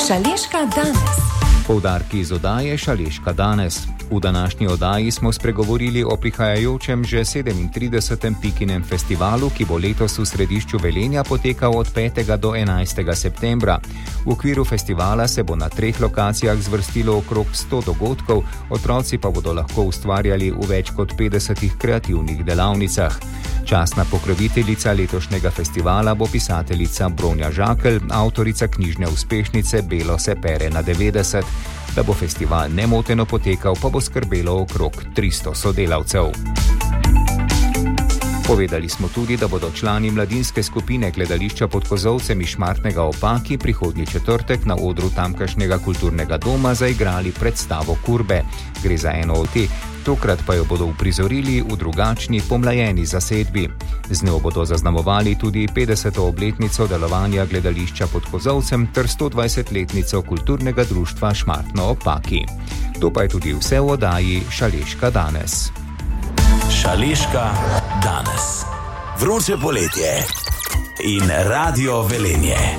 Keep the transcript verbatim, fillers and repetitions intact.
Šaleška danes. Poudarki iz oddaje Šaleška danes. V današnji oddaji smo spregovorili o prihajajočem že sedemintridesetem Pikinem festivalu, ki bo letos v središču Velenja potekal od petega do enajstega septembra. V okviru festivala se bo na treh lokacijah zvrstilo okrog sto dogodkov, otroci pa bodo lahko ustvarjali v več kot petdesetih kreativnih delavnicah. Častna pokroviteljica letošnjega festivala bo pisateljica Bronja Žakelj, avtorica knjižne uspešnice Belo se pere na devetdeset. Da bo festival nemoteno potekal, pa bo skrbelo okrog tristo sodelavcev. Povedali smo tudi, da bodo člani mladinske skupine Gledališča pod Kozolcem iz Šmartnega ob Paki prihodnji četrtek na odru tamkajšnjega kulturnega doma zaigrali predstavo Kurbe. Gre za eno od teh, tokrat pa jo bodo uprizorili v drugačni, pomlajeni zasedbi. Z njo bodo zaznamovali tudi petdeseto obletnico delovanja Gledališča pod Kozolcem ter stodvajsetletnico kulturnega društva Šmartno ob Paki. To pa je tudi vse v oddaji Šaleška danes. Šaleška danes. Vroče poletje in Radio Velenje.